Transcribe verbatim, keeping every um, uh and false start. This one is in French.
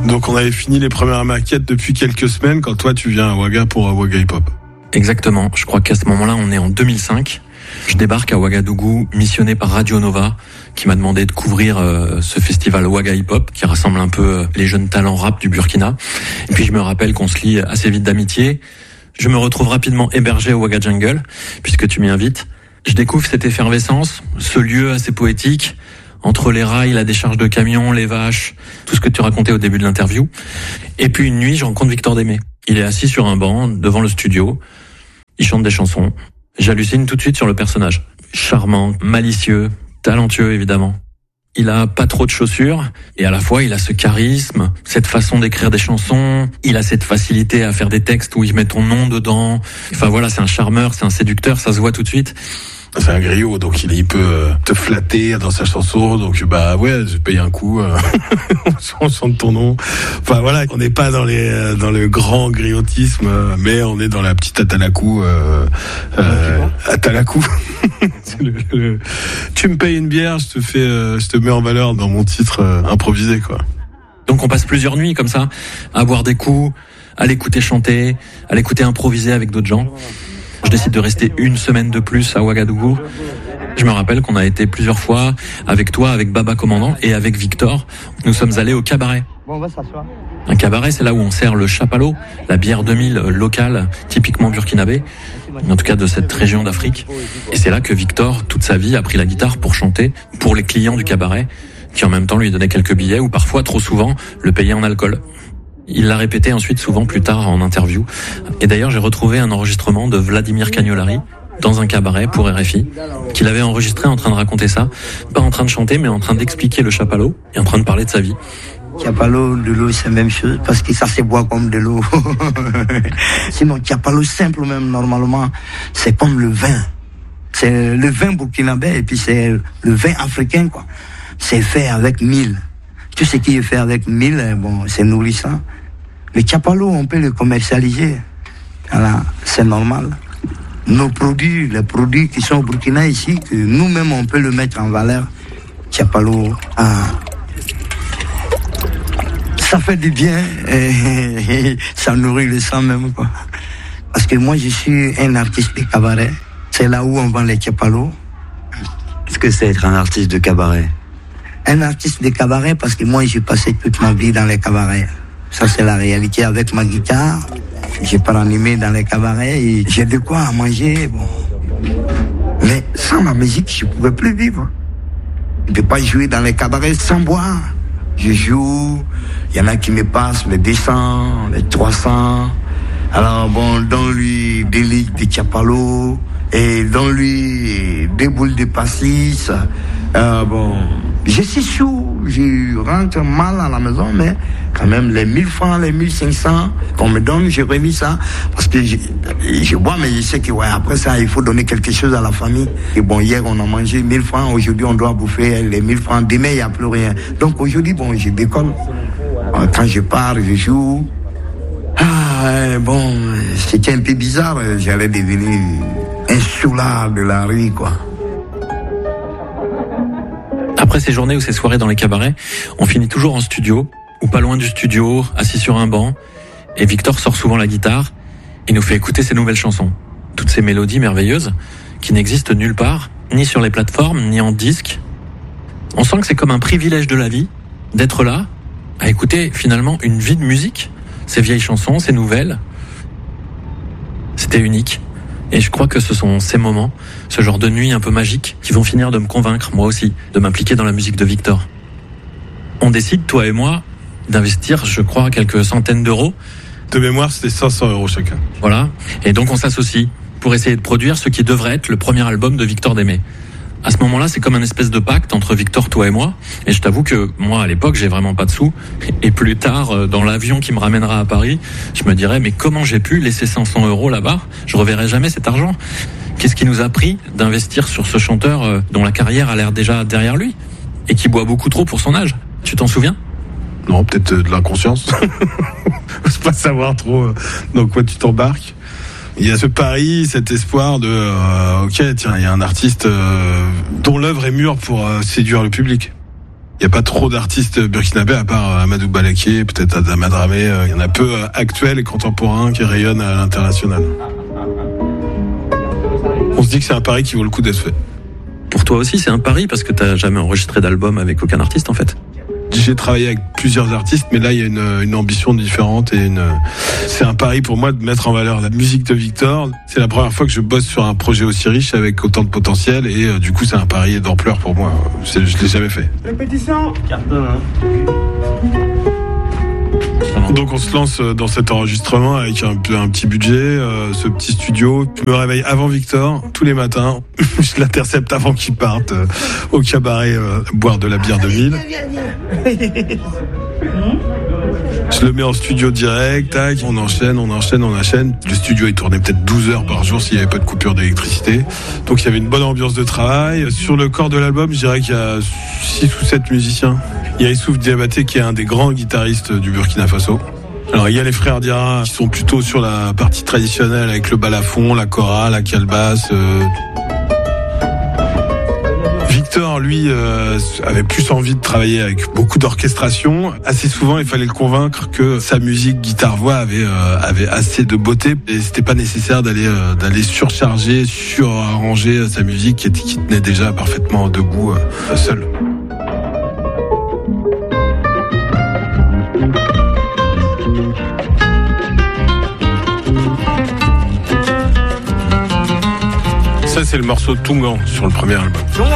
Donc on avait fini les premières maquettes depuis quelques semaines quand toi tu viens à Ouaga pour Ouaga Hip Hop. Exactement, je crois qu'à ce moment-là on est en deux mille cinq. Je débarque à Ouagadougou, missionné par Radio Nova, qui m'a demandé de couvrir euh, ce festival Ouaga Hip Hop, qui rassemble un peu euh, les jeunes talents rap du Burkina. Et puis je me rappelle qu'on se lie assez vite d'amitié. Je me retrouve rapidement hébergé au Ouaga Jungle, puisque tu m'y invites. Je découvre cette effervescence, ce lieu assez poétique, entre les rails, la décharge de camions, les vaches, tout ce que tu racontais au début de l'interview. Et puis une nuit, je rencontre Victor Démé. Il est assis sur un banc, devant le studio. Il chante des chansons. J'hallucine tout de suite sur le personnage. Charmant, malicieux, talentueux évidemment. Il a pas trop de chaussures et à la fois il a ce charisme, cette façon d'écrire des chansons, il a cette facilité à faire des textes où il met ton nom dedans. Enfin voilà, c'est un charmeur, c'est un séducteur, ça se voit tout de suite. C'est un griot, donc il, il peut te flatter dans sa chanson, donc bah ouais, je paye un coup, euh, on chante ton nom. Enfin voilà, on n'est pas dans les dans le grand griotisme, mais on est dans la petite atalakou, euh, euh, atalakou. le, le, tu me payes une bière, je te fais, euh, je te mets en valeur dans mon titre euh, improvisé quoi. Donc on passe plusieurs nuits comme ça, à boire des coups, à l'écouter chanter, à l'écouter improviser avec d'autres gens. Je décide de rester une semaine de plus à Ouagadougou. Je me rappelle qu'on a été plusieurs fois avec toi, avec Baba Commandant et avec Victor. Nous sommes allés au cabaret. Bon, on va s'asseoir. Un cabaret, c'est là où on sert le chapalo, la bière deux mille locale, typiquement burkinabé, en tout cas de cette région d'Afrique. Et c'est là que Victor, toute sa vie, a pris la guitare pour chanter pour les clients du cabaret, qui en même temps lui donnaient quelques billets ou parfois, trop souvent, le payaient en alcool. Il l'a répété ensuite souvent plus tard en interview. Et d'ailleurs, j'ai retrouvé un enregistrement de Vladimir Cagnolari dans un cabaret pour R F I, qu'il avait enregistré en train de raconter ça, pas en train de chanter, mais en train d'expliquer le chapalo et en train de parler de sa vie. Chapalo, de l'eau, c'est la même chose, parce que ça se boit comme de l'eau. Sinon, chapalo simple même, normalement, c'est comme le vin. C'est le vin burkinabé, et puis c'est le vin africain, quoi. C'est fait avec mil. Tout ce qui est fait avec mil, bon, c'est nourrissant. Le chapalo, on peut le commercialiser. Voilà, c'est normal. Nos produits, les produits qui sont au Burkina ici, que nous-mêmes, on peut le mettre en valeur. Chapalo, ah, ça fait du bien et, et ça nourrit le sang même, quoi. Parce que moi, je suis un artiste de cabaret. C'est là où on vend les chapalos. Qu'est-ce que c'est être un artiste de cabaret? Un artiste de cabaret, parce que moi, j'ai passé toute ma vie dans les cabarets. Ça, c'est la réalité. Avec ma guitare, j'ai pas animé dans les cabarets et j'ai de quoi à manger, bon. Mais sans la musique, je pouvais plus vivre. Je ne peux pas jouer dans les cabarets sans boire. Je joue, il y en a qui me passent les deux cents, les trois cents. Alors bon, donne-lui des ligues de chapalo et donne-lui des boules de pastis. Euh, bon, je suis chaud, je rentre mal à la maison, mais quand même les mille francs, les mille cinq cents qu'on me donne, j'ai remis ça parce que je, je bois, mais je sais que ouais, après ça, il faut donner quelque chose à la famille. Et bon, hier on a mangé mille francs, aujourd'hui on doit bouffer les mille francs, demain il n'y a plus rien. Donc aujourd'hui, bon, je décolle. Quand je pars, je joue. Ah, bon, c'était un peu bizarre, j'allais devenir un soulard de la rue, quoi. Après ces journées ou ces soirées dans les cabarets, on finit toujours en studio, ou pas loin du studio, assis sur un banc, et Victor sort souvent la guitare et nous fait écouter ses nouvelles chansons. Toutes ces mélodies merveilleuses qui n'existent nulle part, ni sur les plateformes, ni en disque. On sent que c'est comme un privilège de la vie, d'être là, à écouter finalement une vie de musique, ces vieilles chansons, ces nouvelles. C'était unique. Et je crois que ce sont ces moments, ce genre de nuits un peu magiques, qui vont finir de me convaincre, moi aussi, de m'impliquer dans la musique de Victor. On décide, toi et moi, d'investir, je crois, quelques centaines d'euros. De mémoire, c'était cinq cents euros chacun. Voilà. Et donc on s'associe pour essayer de produire ce qui devrait être le premier album de Victor Démé. À ce moment-là, c'est comme un espèce de pacte entre Victor, toi et moi. Et je t'avoue que moi, à l'époque, j'ai vraiment pas de sous. Et plus tard, dans l'avion qui me ramènera à Paris, je me dirais, mais comment j'ai pu laisser cinq cents euros là-bas? Je reverrai jamais cet argent. Qu'est-ce qui nous a pris d'investir sur ce chanteur dont la carrière a l'air déjà derrière lui et qui boit beaucoup trop pour son âge? Tu t'en souviens? Non, peut-être de l'inconscience. Faut pas savoir trop dans quoi tu t'embarques. Il y a ce pari, cet espoir de euh, ok, tiens, il y a un artiste euh, dont l'œuvre est mûre pour euh, séduire le public. Il n'y a pas trop d'artistes burkinabés à part Amadou Balaké, peut-être Adama Dramé. Il y en a peu actuels et contemporains qui rayonnent à l'international. On se dit que c'est un pari qui vaut le coup d'être fait. Pour toi aussi, c'est un pari parce que t'as jamais enregistré d'album avec aucun artiste en fait. J'ai travaillé avec plusieurs artistes, mais là il y a une, une ambition différente et une. C'est un pari pour moi de mettre en valeur la musique de Victor. C'est la première fois que je bosse sur un projet aussi riche avec autant de potentiel et euh, du coup c'est un pari d'ampleur pour moi. C'est, je l'ai jamais fait. Répétition. Carton. Hein. Donc on se lance dans cet enregistrement avec un, un petit budget, euh, ce petit studio. Je me réveille avant Victor, tous les matins. Je l'intercepte avant qu'il parte euh, au cabaret euh, boire de la bière de Mille. Je le mets en studio direct, tac, on enchaîne, on enchaîne, on enchaîne. Le studio est tourné peut-être douze heures par jour s'il n'y avait pas de coupure d'électricité. Donc il y avait une bonne ambiance de travail. Sur le corps de l'album, je dirais qu'il y a six ou sept musiciens. Il y a Issouf Diabaté qui est un des grands guitaristes du Burkina Faso. Alors il y a les frères Diarra qui sont plutôt sur la partie traditionnelle avec le balafon, la kora, la calebasse. Euh... Victor, lui, euh, avait plus envie de travailler avec beaucoup d'orchestration. Assez souvent, il fallait le convaincre que sa musique guitare-voix avait euh, avait assez de beauté et c'était pas nécessaire d'aller euh, d'aller surcharger, surarranger sa musique qui, était, qui tenait déjà parfaitement debout euh, seul. Ça, c'est le morceau Tungan sur le premier album.